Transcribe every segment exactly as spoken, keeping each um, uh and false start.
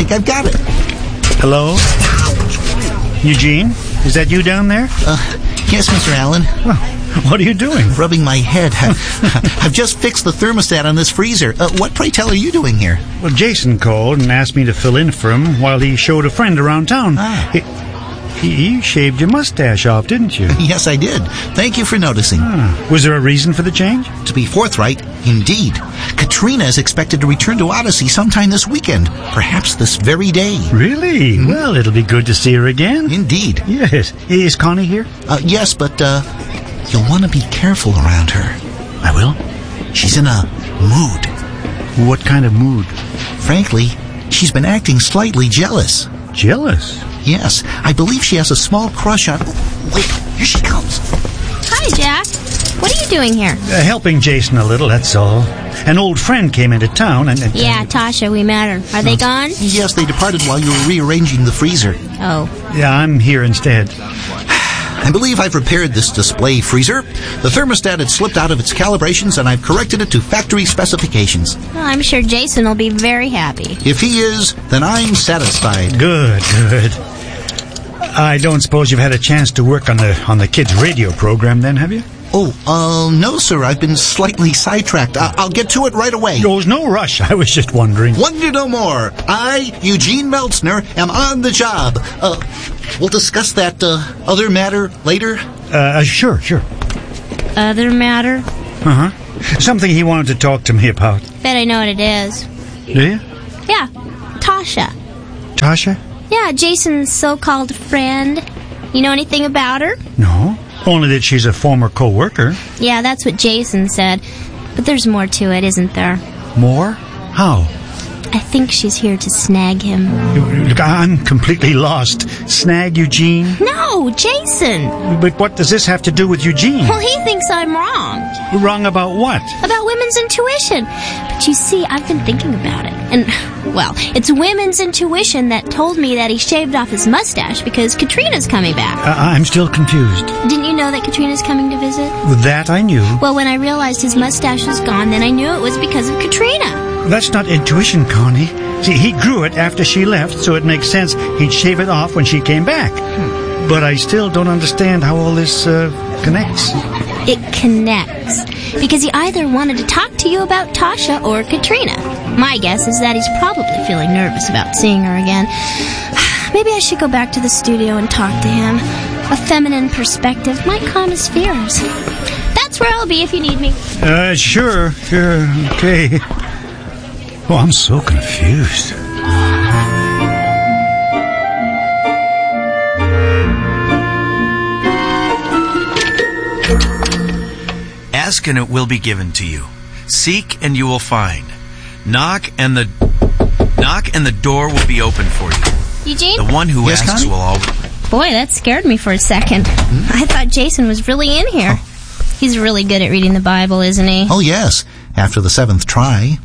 think I've got it. Hello? Eugene? Is that you down there? Uh, yes, Mister Allen. Well, what are you doing? Rubbing my head. I've just fixed the thermostat on this freezer. Uh, what, pray tell, are you doing here? Well, Jason called and asked me to fill in for him while he showed a friend around town. Ah. He, he, he shaved your mustache off, didn't you? Yes, I did. Thank you for noticing. Ah. Was there a reason for the change? To be forthright, indeed. Katrina is expected to return to Odyssey sometime this weekend. Perhaps this very day. Really? Mm-hmm. Well, it'll be good to see her again. Indeed. Yes. Is Connie here? Uh, yes, but, uh... you'll want to be careful around her. I will? She's in a mood. What kind of mood? Frankly, she's been acting slightly jealous. Jealous? Yes, I believe she has a small crush on... Wait, here she comes. Hi, Jack. What are you doing here? Uh, helping Jason a little, that's all. An old friend came into town and... and yeah, Tasha, we met her. Are they gone? Yes, they departed while you were rearranging the freezer. Oh. Yeah, I'm here instead. I believe I've repaired this display freezer. The thermostat had slipped out of its calibrations, and I've corrected it to factory specifications. Well, I'm sure Jason will be very happy. If he is, then I'm satisfied. Good, good. I don't suppose you've had a chance to work on the on the kids' radio program, then, have you? Oh, uh, no, sir. I've been slightly sidetracked. I- I'll get to it right away. There was no rush. I was just wondering. Wonder no more. I, Eugene Meltzner, am on the job. Uh, we'll discuss that, uh, other matter later. Uh, sure, sure. Other matter? Uh-huh. Something he wanted to talk to me about. Bet I know what it is. Do you? Yeah, Tasha. Tasha? Yeah, Jason's so-called friend. You know anything about her? No. Only that she's a former co-worker. Yeah, that's what Jason said. But there's more to it, isn't there? More? How? I think she's here to snag him. Look, I'm completely lost. Snag Eugene? No, Jason! But what does this have to do with Eugene? Well, he thinks I'm wrong. Wrong about what? About women's intuition. But you see, I've been thinking about it. And, well, it's women's intuition that told me that he shaved off his mustache because Katrina's coming back. Uh, I'm still confused. Didn't you know that Katrina's coming to visit? That I knew. Well, when I realized his mustache was gone, then I knew it was because of Katrina. That's not intuition, Connie. See, he grew it after she left, so it makes sense he'd shave it off when she came back. Hmm. But I still don't understand how all this uh, connects. It connects because he either wanted to talk to you about Tasha or Katrina. My guess is that he's probably feeling nervous about seeing her again. Maybe I should go back to the studio and talk to him. A feminine perspective might calm his fears. That's where I'll be if you need me. Uh, sure, sure, okay. Oh, I'm so confused. Ask and it will be given to you. Seek and you will find. Knock and the knock and the door will be open for you. Eugene? The one who Yes, asks Connie? will always... Boy, that scared me for a second. Hmm? I thought Jason was really in here. Oh. He's really good at reading the Bible, isn't he? Oh, yes. After the seventh try.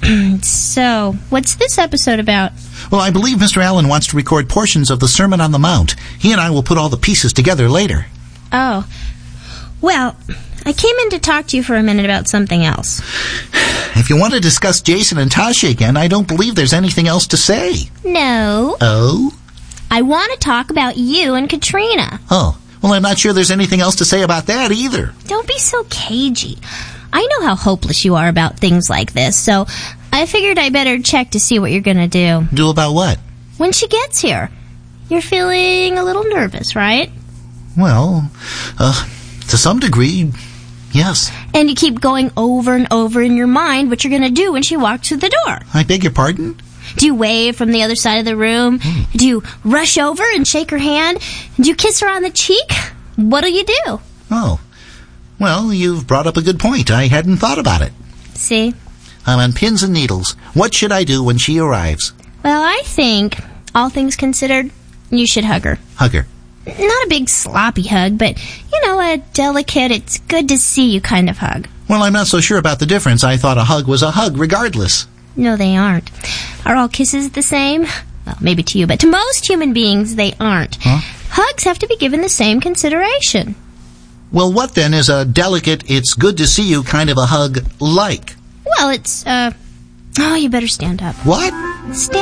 So, what's this episode about? Well, I believe Mister Allen wants to record portions of the Sermon on the Mount. He and I will put all the pieces together later. Oh. Well, I came in to talk to you for a minute about something else. If you want to discuss Jason and Tasha again, I don't believe there's anything else to say. No. Oh? I want to talk about you and Katrina. Oh. Well, I'm not sure there's anything else to say about that either. Don't be so cagey. I know how hopeless you are about things like this, so I figured I better check to see what you're going to do. Do about what? When she gets here. You're feeling a little nervous, right? Well, uh, to some degree, yes. And you keep going over and over in your mind what you're going to do when she walks through the door. I beg your pardon? Do you wave from the other side of the room? Mm. Do you rush over and shake her hand? Do you kiss her on the cheek? What'll you do? Oh. Well, you've brought up a good point. I hadn't thought about it. See? I'm on pins and needles. What should I do when she arrives? Well, I think, all things considered, you should hug her. Hug her? Not a big sloppy hug, but, you know, a delicate, it's good to see you kind of hug. Well, I'm not so sure about the difference. I thought a hug was a hug regardless. No, they aren't. Are all kisses the same? Well, maybe to you, but to most human beings, they aren't. Huh? Hugs have to be given the same consideration. Well, what then is a delicate, it's good to see you kind of a hug like? Well, it's, uh... Oh, you better stand up. What? Stand up?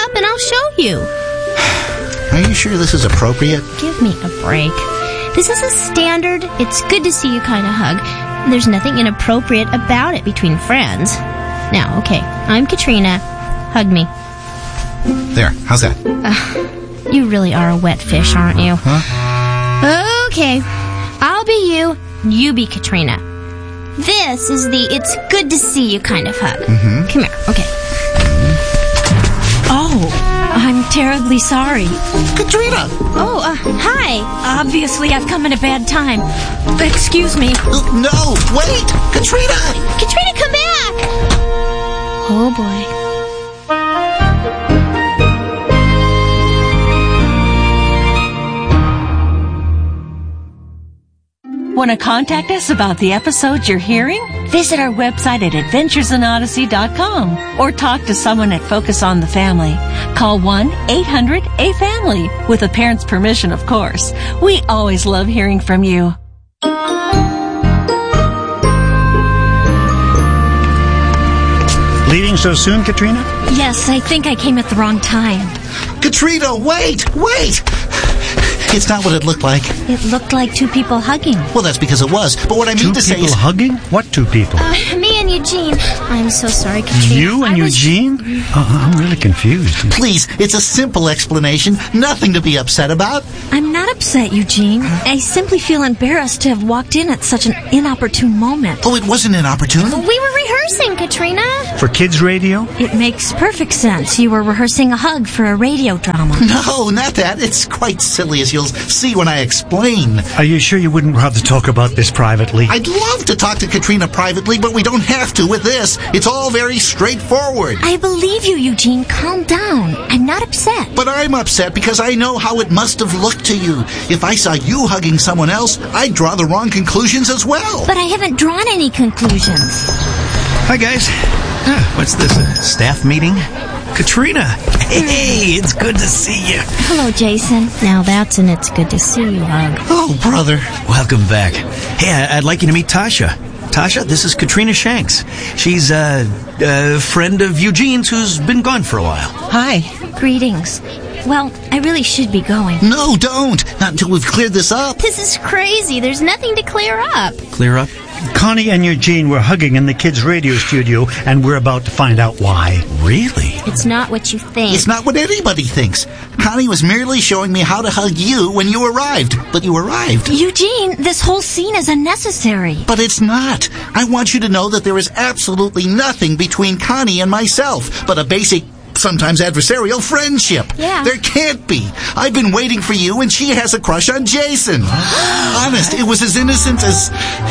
up and I'll show you. Are you sure this is appropriate? Give me a break. This is a standard, it's good to see you kind of hug. There's nothing inappropriate about it between friends. Now, okay, I'm Katrina. Hug me. There, how's that? Uh, you really are a wet fish, aren't you? Huh? Okay, I'll be you, you be Katrina. This is the it's good to see you kind of hug. Mm-hmm. Come here, okay. Oh, I'm terribly sorry. Katrina! Oh, uh, hi. Obviously, I've come at a bad time. Excuse me. Oh, no, wait! Katrina! Katrina, come back! Oh, boy. Want to contact us about the episodes you're hearing? Visit our website at adventures in odyssey dot com or talk to someone at Focus on the Family. Call one eight hundred A family with a parent's permission, of course. We always love hearing from you. Leaving so soon, Katrina? Yes, I think I came at the wrong time. Katrina, wait! Wait! It's not what it looked like. It looked like two people hugging. Well, that's because it was. But what I mean Two to say people is... hugging? What two people? Uh, me and Eugene. I'm so sorry, Katrina. You and I was- Eugene? Oh, I'm really confused. Please, it's a simple explanation. Nothing to be upset about. I'm not upset, Eugene. I simply feel embarrassed to have walked in at such an inopportune moment. Oh, it wasn't inopportune. We were rehearsing, Katrina. For kids' radio? It makes perfect sense. You were rehearsing a hug for a radio drama. No, not that. It's quite silly, as you'll see when I explain. Are you sure you wouldn't rather talk about this privately? I'd love to talk to Katrina privately, but we don't have to with this. It's all very straightforward. I believe you, Eugene. Calm down. I'm not upset. But I'm upset because I know how it must have looked to you. If I saw you hugging someone else, I'd draw the wrong conclusions as well. But I haven't drawn any conclusions. Hi, guys. Ah, what's this, a staff meeting? Katrina! Hey, it's good to see you. Hello, Jason. Now that's an it's good to see you hug. Oh, brother. Welcome back. Hey, I- I'd like you to meet Tasha. Tasha, this is Katrina Shanks. She's uh, a friend of Eugene's who's been gone for a while. Hi. Greetings. Well, I really should be going. No, don't. Not until we've cleared this up. This is crazy. There's nothing to clear up. Clear up? Connie and Eugene were hugging in the kids' radio studio, and we're about to find out why. Really? It's not what you think. It's not what anybody thinks. Connie was merely showing me how to hug you when you arrived. But you arrived. Eugene, this whole scene is unnecessary. But it's not. I want you to know that there is absolutely nothing between Connie and myself but a basic, sometimes adversarial friendship. Yeah. There can't be. I've been waiting for you, and she has a crush on Jason. Honest, it was as innocent as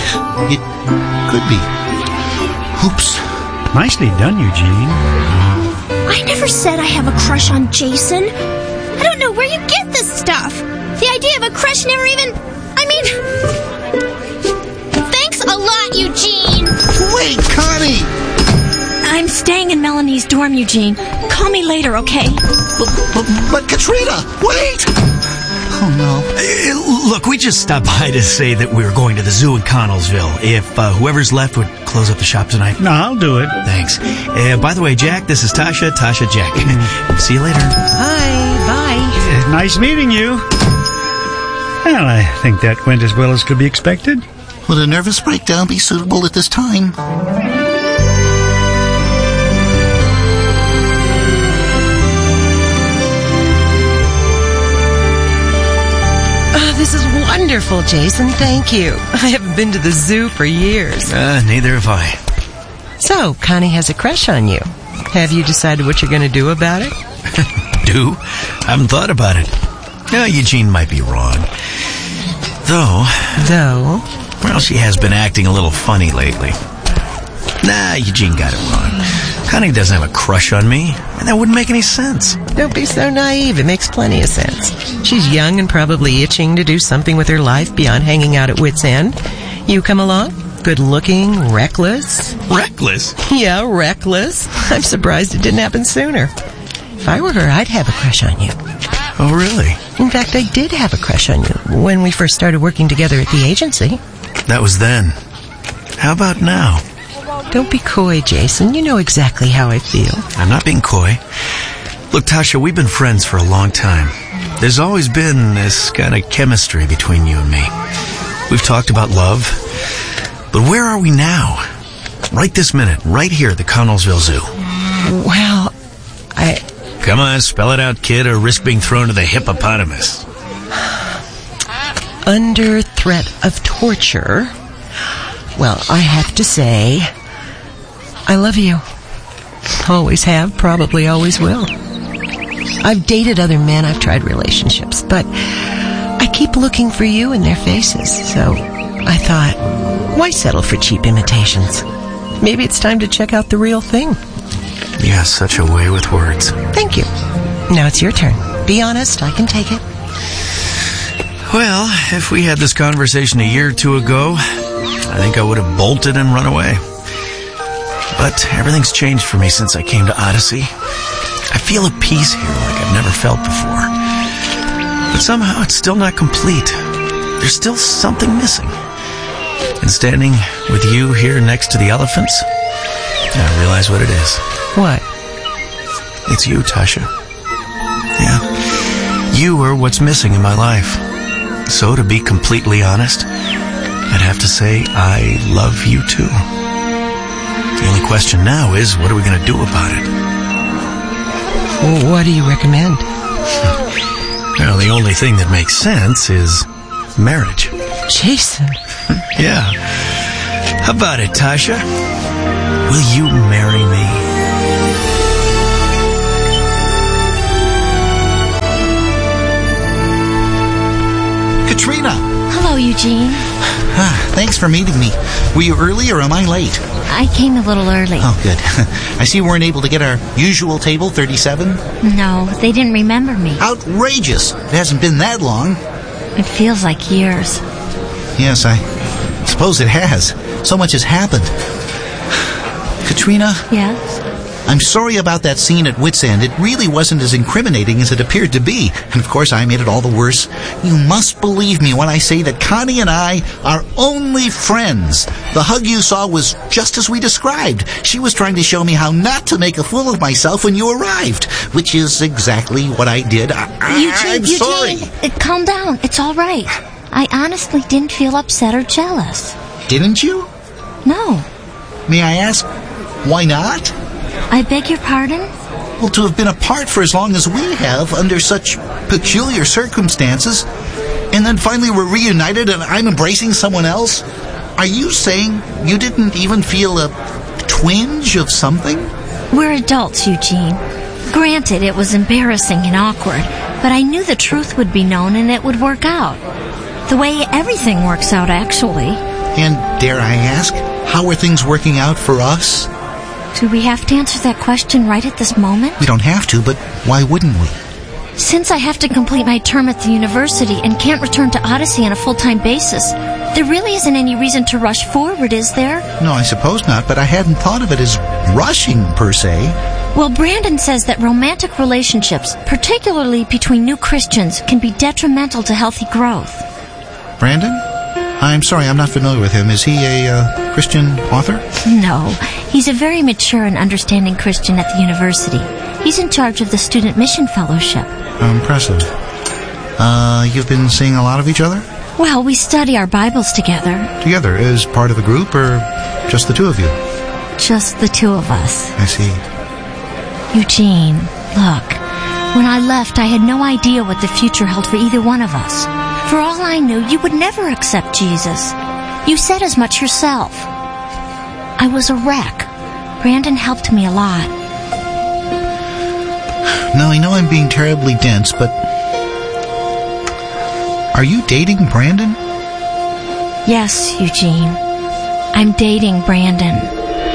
it could be. Oops. Nicely done, Eugene. I never said I have a crush on Jason. I don't know where you get this stuff. The idea of a crush never even... I mean... Thanks a lot, Eugene. Wait, Connie! I'm staying in Melanie's dorm, Eugene. Call me later, okay? But, but, but Katrina, wait! Oh, no. Uh, look, we just stopped by to say that we were going to the zoo in Connellsville. If uh, whoever's left would close up the shop tonight. No, I'll do it. Thanks. Uh, by the way, Jack, this is Tasha. Tasha, Jack. See you later. Bye. Bye. Nice meeting you. Well, I think that went as well as could be expected. Would a nervous breakdown be suitable at this time? This is wonderful, Jason. Thank you. I haven't been to the zoo for years. Uh, neither have I. So, Connie has a crush on you. Have you decided what you're going to do about it? Do? I haven't thought about it. Yeah, Eugene might be wrong. Though, Though? well, she has been acting a little funny lately. Nah, Eugene got it wrong. Connie doesn't have a crush on me, and that wouldn't make any sense. Don't be so naive. It makes plenty of sense. She's young and probably itching to do something with her life beyond hanging out at Wit's End. You come along? Good-looking, reckless. Reckless? Yeah, reckless. I'm surprised it didn't happen sooner. If I were her, I'd have a crush on you. Oh, really? In fact, I did have a crush on you when we first started working together at the agency. That was then. How about now? Don't be coy, Jason. You know exactly how I feel. I'm not being coy. Look, Tasha, we've been friends for a long time. There's always been this kind of chemistry between you and me. We've talked about love. But where are we now? Right this minute, right here at the Connellsville Zoo. Well, I... Come on, spell it out, kid, or risk being thrown to the hippopotamus. Under threat of torture, well, I have to say, I love you. Always have, probably always will. I've dated other men, I've tried relationships, but I keep looking for you in their faces, so I thought, why settle for cheap imitations? Maybe it's time to check out the real thing. Yeah, such a way with words. Thank you. Now it's your turn. Be honest, I can take it. Well, if we had this conversation a year or two ago, I think I would have bolted and run away. But everything's changed for me since I came to Odyssey. I feel a peace here like I've never felt before. But somehow it's still not complete. There's still something missing. And standing with you here next to the elephants, I realize what it is. What? It's you, Tasha. Yeah. You are what's missing in my life. So, to be completely honest, I'd have to say I love you too. The only question now is, what are we going to do about it? Well, what do you recommend? Well, the only thing that makes sense is marriage. Jason. Yeah. How about it, Tasha? Will you marry me? Katrina! Hello, Eugene. Ah, thanks for meeting me. Were you early or am I late? I came a little early. Oh, good. I see we weren't able to get our usual table, thirty-seven. No, they didn't remember me. Outrageous. It hasn't been that long. It feels like years. Yes, I suppose it has. So much has happened. Katrina? Yes? I'm sorry about that scene at Wits End. It really wasn't as incriminating as it appeared to be. And of course I made it all the worse. You must believe me when I say that Connie and I are only friends. The hug you saw was just as we described. She was trying to show me how not to make a fool of myself when you arrived, which is exactly what I did. I, Eugene, I'm Eugene, sorry. Uh, calm down. It's all right. I honestly didn't feel upset or jealous. Didn't you? No. May I ask, why not? I beg your pardon? Well, to have been apart for as long as we have, under such peculiar circumstances, and then finally we're reunited and I'm embracing someone else? Are you saying you didn't even feel a twinge of something? We're adults, Eugene. Granted, it was embarrassing and awkward, but I knew the truth would be known and it would work out. The way everything works out, actually. And dare I ask, how are things working out for us? Do we have to answer that question right at this moment? We don't have to, but why wouldn't we? Since I have to complete my term at the university and can't return to Odyssey on a full-time basis, there really isn't any reason to rush forward, is there? No, I suppose not, but I hadn't thought of it as rushing, per se. Well, Brandon says that romantic relationships, particularly between new Christians, can be detrimental to healthy growth. Brandon? I'm sorry, I'm not familiar with him. Is he a uh, Christian author? No, he's a very mature and understanding Christian at the university. He's in charge of the Student Mission Fellowship. Impressive. Uh, you've been seeing a lot of each other? Well, we study our Bibles together. Together, as part of a group, or just the two of you? Just the two of us. I see. Eugene, look, when I left, I had no idea what the future held for either one of us. For all I knew, you would never accept Jesus. You said as much yourself. I was a wreck. Brandon helped me a lot. Now, I know I'm being terribly dense, but... Are you dating Brandon? Yes, Eugene. I'm dating Brandon.